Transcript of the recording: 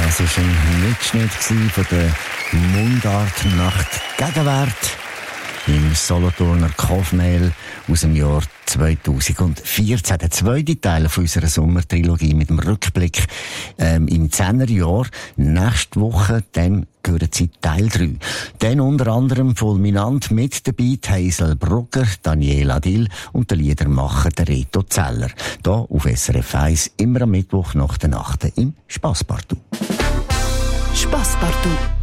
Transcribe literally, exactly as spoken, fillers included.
Das war ein Mitschnitt von der Mundart-Nacht Gegenwart im Solothurner Kaufmehl aus dem Jahr zweitausendvierzehn. Der zweite Teil von unserer Sommertrilogie mit dem Rückblick ähm, im Zehnerjahr. Nächste Woche dann gehören sie Teil drei. Dann unter anderem fulminant mit dabei Hazel Brugger, Daniela Dill und der Liedermacher der Reto Zeller. Hier auf S R F eins, immer am Mittwoch nach der Nacht im Spasspartout. Spasspartout.